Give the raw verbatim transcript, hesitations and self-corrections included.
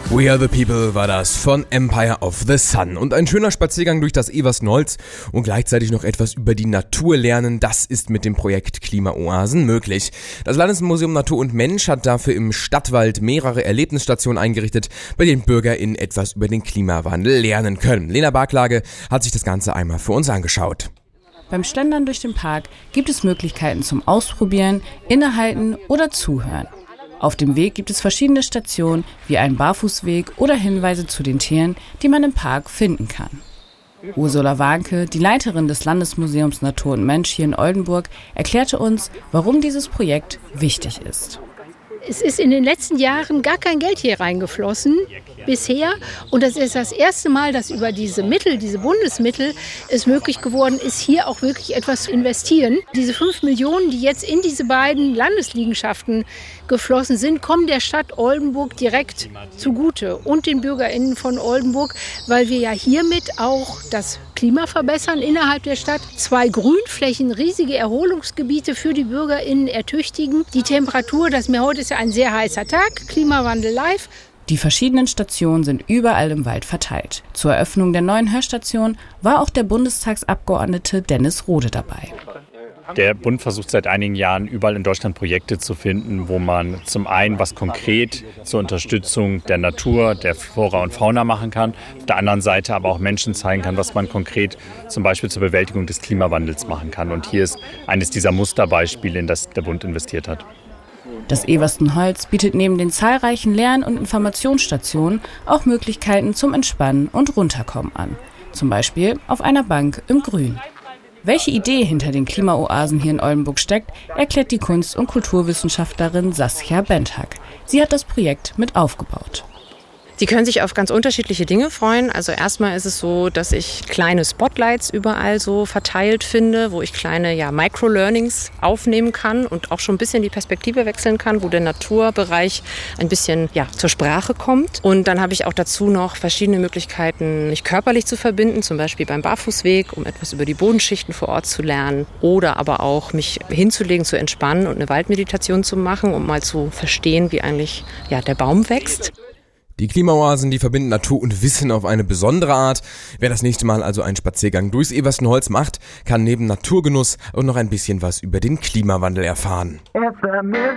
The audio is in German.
We Are The People war das von Empire of the Sun. Und ein schöner Spaziergang durch das Eversnolz und gleichzeitig noch etwas über die Natur lernen, das ist mit dem Projekt Klimaoasen möglich. Das Landesmuseum Natur und Mensch hat dafür im Stadtwald mehrere Erlebnisstationen eingerichtet, bei denen BürgerInnen etwas über den Klimawandel lernen können. Lena Barklage hat sich das Ganze einmal für uns angeschaut. Beim Schlendern durch den Park gibt es Möglichkeiten zum Ausprobieren, Innehalten oder Zuhören. Auf dem Weg gibt es verschiedene Stationen, wie einen Barfußweg oder Hinweise zu den Tieren, die man im Park finden kann. Ursula Warnke, die Leiterin des Landesmuseums Natur und Mensch hier in Oldenburg, erklärte uns, warum dieses Projekt wichtig ist. Es ist in den letzten Jahren gar kein Geld hier reingeflossen bisher. Und das ist das erste Mal, dass über diese Mittel, diese Bundesmittel, es möglich geworden ist, hier auch wirklich etwas zu investieren. Diese fünf Millionen, die jetzt in diese beiden Landesliegenschaften geflossen sind, kommen der Stadt Oldenburg direkt zugute und den BürgerInnen von Oldenburg, weil wir ja hiermit auch das Klima verbessern innerhalb der Stadt. Zwei Grünflächen, riesige Erholungsgebiete für die BürgerInnen ertüchtigen. Die Temperatur, das mir heute ist ja ein sehr heißer Tag, Klimawandel live. Die verschiedenen Stationen sind überall im Wald verteilt. Zur Eröffnung der neuen Hörstation war auch der Bundestagsabgeordnete Dennis Rohde dabei. Der Bund versucht seit einigen Jahren überall in Deutschland Projekte zu finden, wo man zum einen was konkret zur Unterstützung der Natur, der Flora und Fauna machen kann, auf der anderen Seite aber auch Menschen zeigen kann, was man konkret zum Beispiel zur Bewältigung des Klimawandels machen kann. Und hier ist eines dieser Musterbeispiele, in das der Bund investiert hat. Das Everstenholz bietet neben den zahlreichen Lern- und Informationsstationen auch Möglichkeiten zum Entspannen und Runterkommen an. Zum Beispiel auf einer Bank im Grün. Welche Idee hinter den Klimaoasen hier in Oldenburg steckt, erklärt die Kunst- und Kulturwissenschaftlerin Saskia Bentag. Sie hat das Projekt mit aufgebaut. Sie können sich auf ganz unterschiedliche Dinge freuen. Also erstmal ist es so, dass ich kleine Spotlights überall so verteilt finde, wo ich kleine ja, Micro-Learnings aufnehmen kann und auch schon ein bisschen die Perspektive wechseln kann, wo der Naturbereich ein bisschen ja, zur Sprache kommt. Und dann habe ich auch dazu noch verschiedene Möglichkeiten, mich körperlich zu verbinden, zum Beispiel beim Barfußweg, um etwas über die Bodenschichten vor Ort zu lernen oder aber auch mich hinzulegen, zu entspannen und eine Waldmeditation zu machen, um mal zu verstehen, wie eigentlich ja, der Baum wächst. Die Klimaoasen, die verbinden Natur und Wissen auf eine besondere Art. Wer das nächste Mal also einen Spaziergang durchs Everstenholz macht, kann neben Naturgenuss auch noch ein bisschen was über den Klimawandel erfahren.